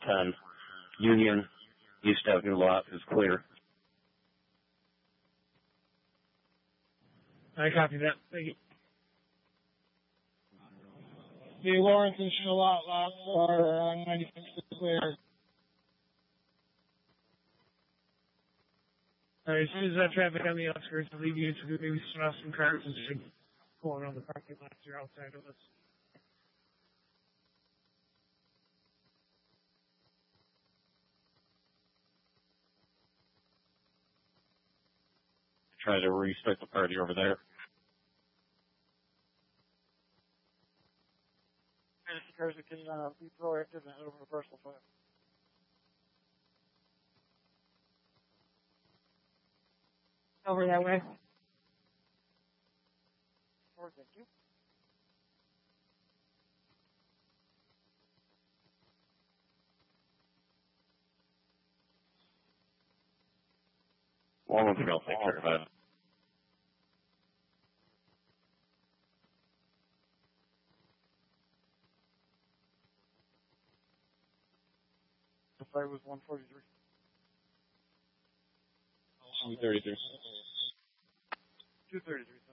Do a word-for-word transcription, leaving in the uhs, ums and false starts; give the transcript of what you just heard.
ten. Union, East Avenue lot is clear. I copy that. Thank you. The Lawrence and Shell lot lots are on ninety-six clear. All right, as soon as that traffic on the outskirts of leave you to maybe start off some cars and just pull around the parking lots or outside of us. Try to restart the party over there. Cars can uh, be proactive and over to parcel five. Over that way. Four, thank you. One of them will take care of that. The fight was one forty-three. two thirty-three. two thirty-three.